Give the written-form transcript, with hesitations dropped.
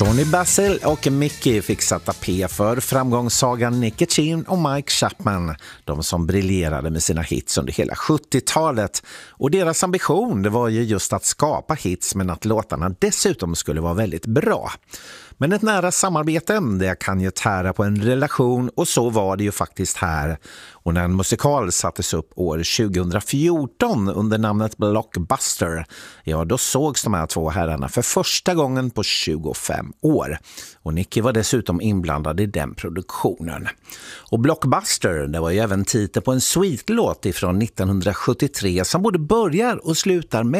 Tony Basil och Mickey fick sätta P för framgångssagan Nicky Chinn och Mike Chapman, de som briljerade med sina hits under hela 70-talet. Och deras ambition, det var ju just att skapa hits, men att låtarna dessutom skulle vara väldigt bra. Men ett nära samarbete, det kan ju tära på en relation, och så var det ju faktiskt här. Och när en musikal sattes upp år 2014 under namnet Blockbuster, ja då sågs de här två herrarna för första gången på 25 år. Och Nicky var dessutom inblandad i den produktionen. Och Blockbuster, det var ju även titel på en sweet-låt ifrån 1973 som både börjar och slutar med